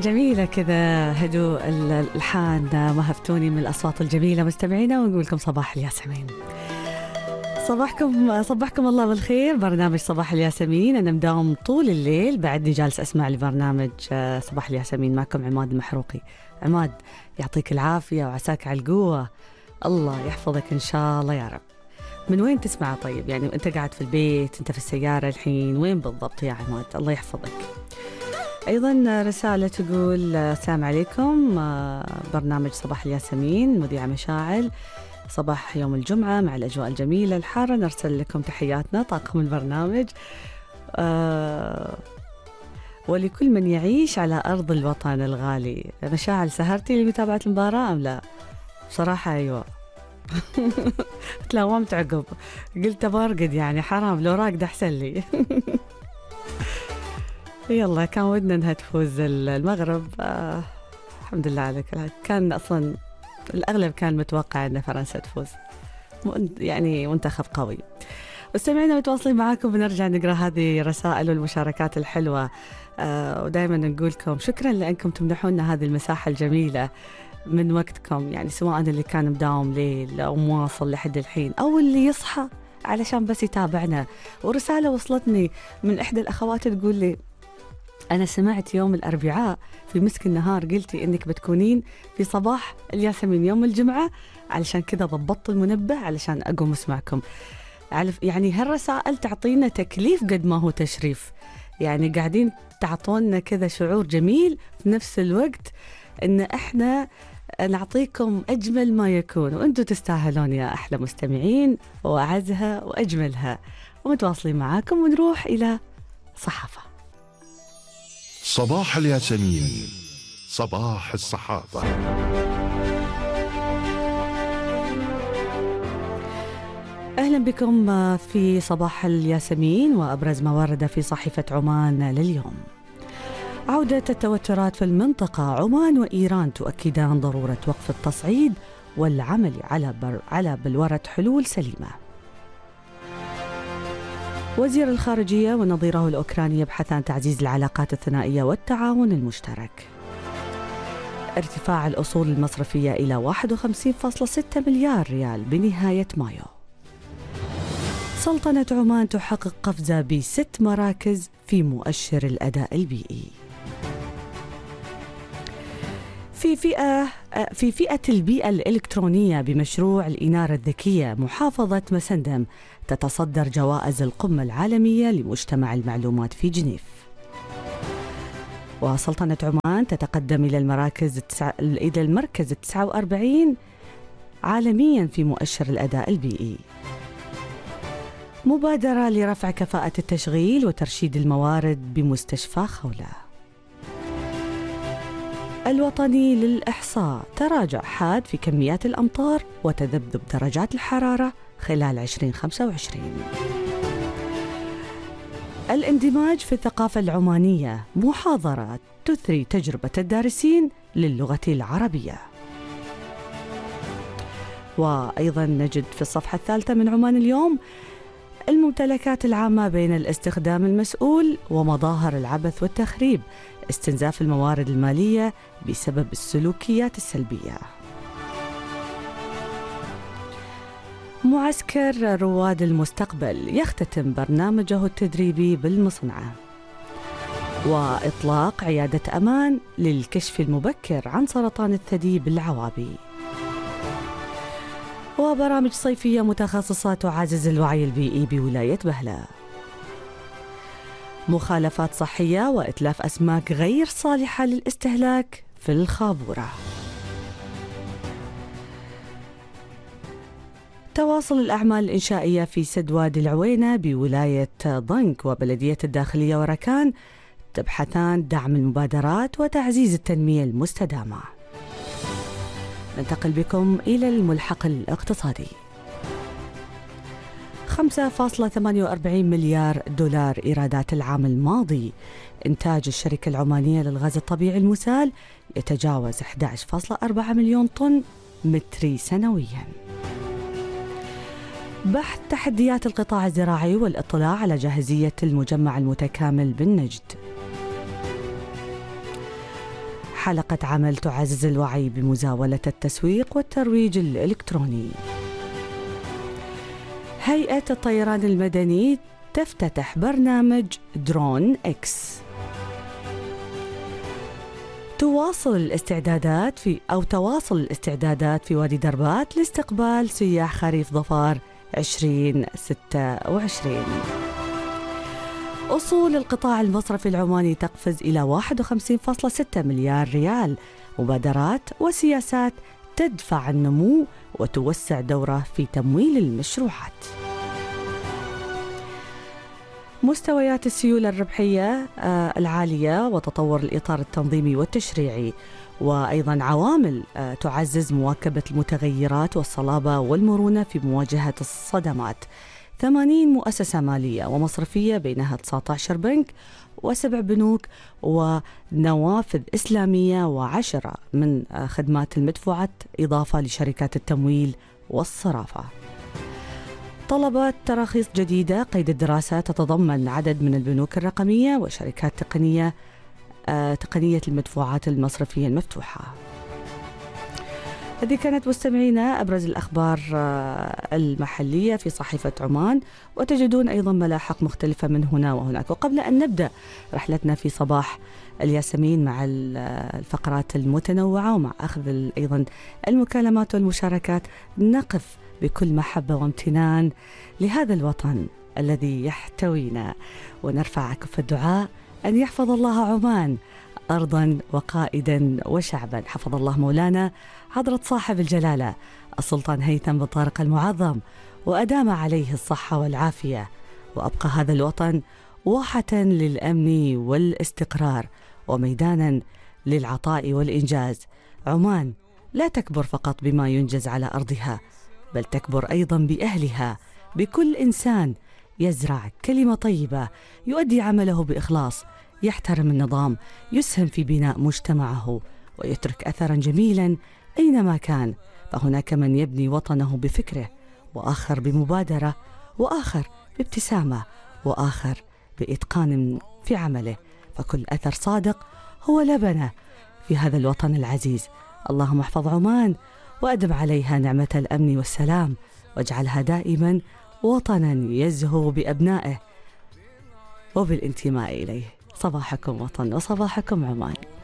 جميلة كذا هدوء الألحان ما هفتوني من الأصوات الجميلة مستمعينا، ونقول لكم صباح الياسمين. صبحكم الله بالخير. برنامج صباح الياسمين أنا مداوم طول الليل، بعدني جالس أسمع لبرنامج صباح الياسمين. معكم عماد المحروقي. عماد يعطيك العافية وعساك على القوة، الله يحفظك إن شاء الله يا رب. من وين تسمع طيب؟ يعني أنت قاعد في البيت، أنت في السيارة الحين، وين بالضبط يا عماد؟ الله يحفظك. أيضا رسالة تقول السلام عليكم، برنامج صباح الياسمين مذيعة مشاعل، صباح يوم الجمعة مع الأجواء الجميلة الحارة، نرسل لكم تحياتنا طاقم البرنامج ولكل من يعيش على أرض الوطن الغالي. مشاعل سهرتي لمتابعة المباراة أم لا؟ بصراحة أيوة. تلومت عقب، قلت برقد، يعني حرام لو راقد أحسن لي. يلا كان ودنا انها تفوز المغرب، الحمد لله عليك. كان اصلا الاغلب كان متوقع ان فرنسا تفوز، يعني منتخب قوي. مستمعينا متواصلين معاكم، بنرجع نقرا هذه الرسائل والمشاركات الحلوه، ودائما نقول لكم شكرا لانكم تمنحونا هذه المساحه الجميله من وقتكم، يعني سواء اللي كان مداوم ليل او مواصل لحد الحين او اللي يصحى علشان بس يتابعنا. ورساله وصلتني من احدى الاخوات تقول لي أنا سمعت يوم الأربعاء في مسك النهار قلتي إنك بتكونين في صباح الياسمين يوم الجمعة، علشان كذا ضبطت المنبه علشان أقوم أسمعكم. يعني هالرسائل تعطينا تكليف قد ما هو تشريف، يعني قاعدين تعطونا كذا شعور جميل في نفس الوقت إن إحنا نعطيكم أجمل ما يكون، وأنتوا تستاهلون يا أحلى مستمعين وأعزها وأجملها. ومتواصلين معاكم ونروح إلى صحافة. صباح الياسمين، صباح الصحافة. أهلا بكم في صباح الياسمين، وأبرز ما ورد في صحيفة عمان لليوم. عودة التوترات في المنطقة، عمان وإيران تؤكدان ضرورة وقف التصعيد والعمل على بلورة حلول سليمة. وزير الخارجية ونظيره الأوكراني يبحثان تعزيز العلاقات الثنائية والتعاون المشترك. ارتفاع الأصول المصرفية إلى 51.6 مليار ريال بنهاية مايو. سلطنة عمان تحقق قفزة ب6 مراكز في مؤشر الأداء البيئي. في فئة البيئة الإلكترونية بمشروع الإنارة الذكية، محافظة مسندم تتصدر جوائز القمة العالمية لمجتمع المعلومات في جنيف. وسلطنة عمان تتقدم إلى المركز 49 عالميا في مؤشر الأداء البيئي. مبادرة لرفع كفاءة التشغيل وترشيد الموارد بمستشفى خولة. الوطني للإحصاء، تراجع حاد في كميات الأمطار وتذبذب درجات الحرارة خلال 2025. الاندماج في الثقافة العمانية، محاضرات تثري تجربة الدارسين للغة العربية. وأيضا نجد في الصفحة الثالثة من عمان اليوم الممتلكات العامة بين الاستخدام المسؤول ومظاهر العبث والتخريب، استنزاف الموارد المالية بسبب السلوكيات السلبية. معسكر رواد المستقبل يختتم برنامجه التدريبي بالمصنعة. وإطلاق عيادة أمان للكشف المبكر عن سرطان الثدي بالعوابي. وبرامج صيفية متخصصة تعزز الوعي البيئي بولاية بهلة. مخالفات صحية وإتلاف أسماك غير صالحة للاستهلاك في الخابورة. تواصل الأعمال الإنشائية في سد وادي العوينة بولاية ضنك وبلدية الداخلية وركان تبحثان دعم المبادرات وتعزيز التنمية المستدامة. ننتقل بكم إلى الملحق الاقتصادي. 5.48 مليار دولار إيرادات العام الماضي. إنتاج الشركة العمانية للغاز الطبيعي المسال يتجاوز 11.4 مليون طن متري سنوياً. بحث تحديات القطاع الزراعي والاطلاع على جاهزية المجمع المتكامل بالنجد. حلقة عمل تعزز الوعي بمزاولة التسويق والترويج الإلكتروني. هيئة الطيران المدني تفتتح برنامج درون إكس. تواصل الاستعدادات في وادي دربات لاستقبال سياح خريف ظفار 2026. أصول القطاع المصرفي العماني تقفز إلى 51.6 مليار ريال. مبادرات وسياسات تدفع النمو وتوسع دوره في تمويل المشروعات. مستويات السيولة الربحية العالية وتطور الإطار التنظيمي والتشريعي، وأيضا عوامل تعزز مواكبة المتغيرات والصلابة والمرونة في مواجهة الصدمات. 80 مؤسسة مالية ومصرفية بينها 19 بنك و7 بنوك ونوافذ إسلامية و10 من خدمات المدفوعات، إضافة لشركات التمويل والصرافة. طلبت تراخيص جديدة قيد الدراسة تتضمن عدد من البنوك الرقمية وشركات تقنية المدفوعات المصرفية المفتوحة. هذه كانت مستمعينا أبرز الأخبار المحلية في صحيفة عمان، وتجدون أيضا ملاحق مختلفة من هنا وهناك. وقبل أن نبدأ رحلتنا في صباح الياسمين مع الفقرات المتنوعة ومع أخذ أيضا المكالمات والمشاركات، نقف بكل محبة وامتنان لهذا الوطن الذي يحتوينا، ونرفع كف الدعاء أن يحفظ الله عمان أرضا وقائدا وشعبا. حفظ الله مولانا حضرة صاحب الجلالة السلطان هيثم بن طارق المعظم، وأدام عليه الصحة والعافية، وأبقى هذا الوطن واحة للأمن والاستقرار وميدانا للعطاء والإنجاز. عمان لا تكبر فقط بما ينجز على أرضها، بل تكبر أيضا بأهلها، بكل إنسان يزرع كلمة طيبة، يؤدي عمله بإخلاص، يحترم النظام، يسهم في بناء مجتمعه ويترك أثرا جميلا أينما كان. فهناك من يبني وطنه بفكره، وآخر بمبادرة، وآخر بابتسامة، وآخر بإتقان في عمله، فكل أثر صادق هو لبنة في هذا الوطن العزيز. اللهم احفظ عمان وأدم عليها نعمة الأمن والسلام، واجعلها دائما وطنا يزهو بأبنائه وبالانتماء إليه. صباحكم وطن وصباحكم عمان.